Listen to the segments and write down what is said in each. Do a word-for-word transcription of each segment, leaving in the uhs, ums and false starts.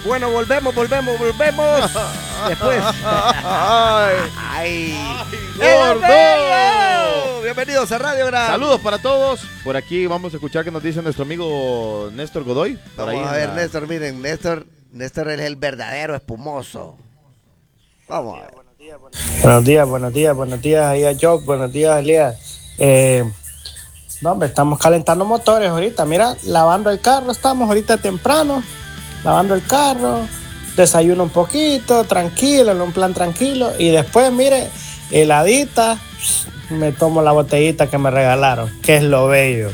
Bueno, volvemos, volvemos, volvemos. Después. ¡Ay! ¡Ay! ¡Gordo! ¡Bello! Bienvenidos a Radio Gran. Saludos para todos. Por aquí vamos a escuchar qué nos dice nuestro amigo Néstor Godoy. Por Vamos ahí a en ver, la- Néstor, miren, Néstor, Néstor es el verdadero espumoso. Vamos a ver. Buenos días, buenos días, buenos días, ahí a Jock, buenos días, Elías. Eh, no, hombre, estamos calentando motores ahorita, mira, lavando el carro, estamos ahorita temprano, lavando el carro, desayuno un poquito, tranquilo, en un plan tranquilo, y después, mire, heladita, me tomo la botellita que me regalaron, que es lo bello.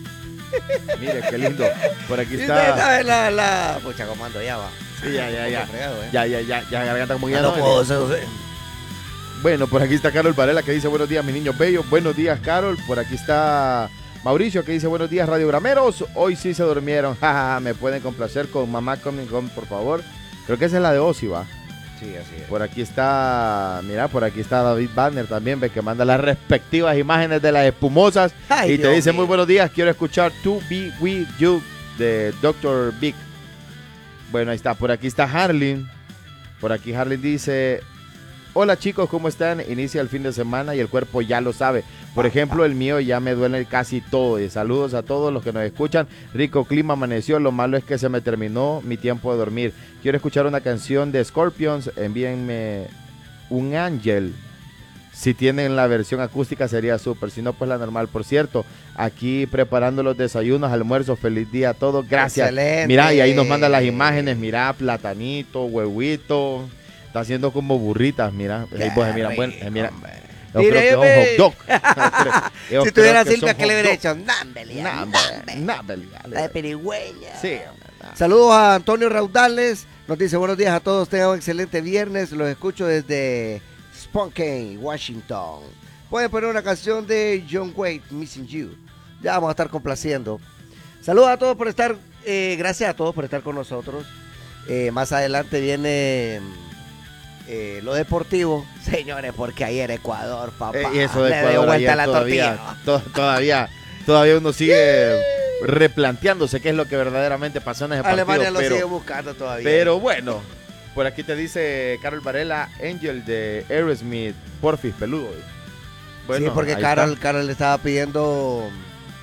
Mire, qué lindo. Por aquí Y usted está. sabe la, la... Pucha, comando, ya va. Sí, ya, ya, ya. Fregado, ¿eh? Ya, ya, ya, ya, garganta como Ya ya no no. puedo, sé, sé. Bueno, por aquí está Carol Varela que dice buenos días, mis niños bellos. Buenos días, Carol. Por aquí está Mauricio que dice buenos días, radiogrameros. Hoy sí se durmieron. Jaja, me pueden complacer con Mamá Coming Home, por favor. Creo que esa es la de Ozzy, va. Sí, así es. Por aquí está, mira, por aquí está David Banner también, ve que manda las respectivas imágenes de las espumosas. Ay, y te Dios dice mío. muy buenos días, quiero escuchar To Be With You de doctor Big. Bueno, ahí está, por aquí está Harlin. Por aquí Harlin dice, hola chicos, ¿cómo están? Inicia el fin de semana y el cuerpo ya lo sabe. Por ejemplo, el mío ya me duele casi todo. Y saludos a todos los que nos escuchan. Rico clima amaneció, lo malo es que se me terminó mi tiempo de dormir. Quiero escuchar una canción de Scorpions, envíenme un ángel. Si tienen la versión acústica sería súper, si no pues la normal. Por cierto, aquí preparando los desayunos, almuerzos, feliz día a todos, gracias. Excelente. Mira, y ahí nos manda las imágenes, mira, platanito, huevito, está haciendo como burritas, mira. Qué Ahí, pues, mira, rico, bueno, eh, mira. hombre. Yo Mire, creo que ve. es un hot dog. Yo Si creo tuviera que Silvia, son ¿qué le hot hubiera dog. hecho? Námbele, Nah, námbele. nah, dale, dale. La de perigüeña. Sí. Saludos a Antonio Raudales. Nos dice buenos días a todos. Tengan un excelente viernes. Los escucho desde Spokane, Washington. Pueden poner una canción de John Wayne, Missing You. Ya vamos a estar complaciendo. Saludos a todos por estar. Eh, gracias a todos por estar con nosotros. Eh, más adelante viene eh, lo deportivo. Señores, porque ayer Ecuador, papá. Eh, y eso de le dio Ecuador vuelta ayer la todavía, tortilla. to- todavía, todavía uno sigue replanteándose qué es lo que verdaderamente pasó en ese partido. Alemania lo pero, sigue buscando todavía. pero bueno, por aquí te dice Carol Varela, Angel de Aerosmith, Porfis Peludo. Bueno, sí, porque ahí Carol, está. Carol le estaba pidiendo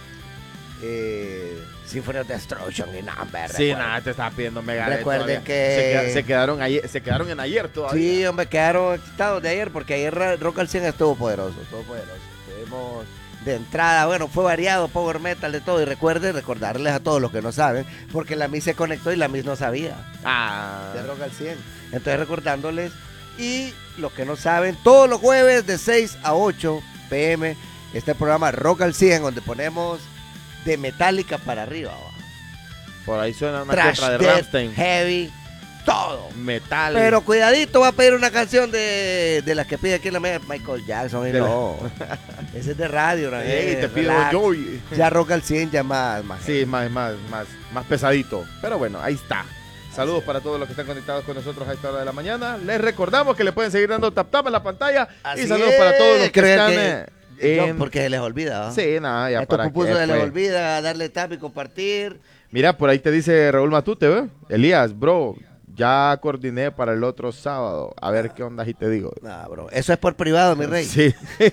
eh, Symphony of Destruction y Number. Sí, nada, te estaba pidiendo mega. Recuerden que- se, queda- se quedaron ayer, se quedaron en ayer todavía. Sí, hombre, quedaron excitados de ayer porque ayer Ra- Rock al cien estuvo poderoso, estuvo poderoso. Tuvimos de entrada, bueno, fue variado, power metal, de todo. Y recuerden, recordarles a todos los que no saben, porque la Miss se conectó y la Miss no sabía Ah, de Rock al cien. Entonces recordándoles, y los que no saben, todos los jueves de seis a ocho p m este programa Rock al cien, donde ponemos de Metallica para arriba, va. por ahí suena una Trash, contra de death, Rammstein. heavy, todo. Metal. Pero cuidadito, va a pedir una canción de, de las que pide aquí en la media, Michael Jackson, y De la- no. Ese es de radio, ¿no? Ey, Eh, te pido relax. Joy. Ya Rock al cien, ya más, más. Sí, más, más, más, más pesadito. Pero bueno, ahí está. Saludos para todos los que están conectados con nosotros a esta hora de la mañana. Les recordamos que le pueden seguir dando tap tap en la pantalla. Así y saludos es. para todos los que Creo están que- eh, No, en... porque se les olvida, ¿va? Sí, nada, ya Estos para pupuzos qué, se les pues. olvida darle tap y compartir. Mira, por ahí te dice Raúl Matute, ¿ve? Elías, bro, ya coordiné para el otro sábado. A ver qué onda y te digo. Nah, bro, eso es por privado, mi rey. Sí.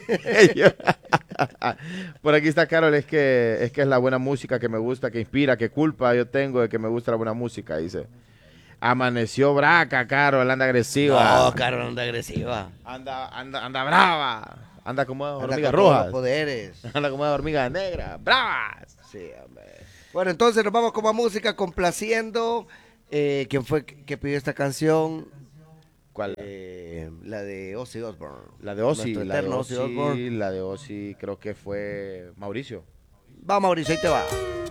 Por aquí está Carol, es que es que es la buena música que me gusta, que inspira, que culpa yo tengo de que me gusta la buena música, dice. Amaneció braca, Carol, anda agresiva. No, Carol anda agresiva. Anda, anda, anda brava. Anda como Anda hormigas con todos rojas. los poderes. Anda como hormigas negras. ¡Bravas! Sí, hombre. Bueno, entonces nos vamos como a música complaciendo. Eh, ¿Quién fue que pidió esta canción? ¿Cuál? Eh, la de Ozzy Osbourne. La de Ozzy. Nuestro La de eterno Ozzy Ozzy, Osbourne. la de Ozzy creo que fue Mauricio. Va, Mauricio, ahí te va.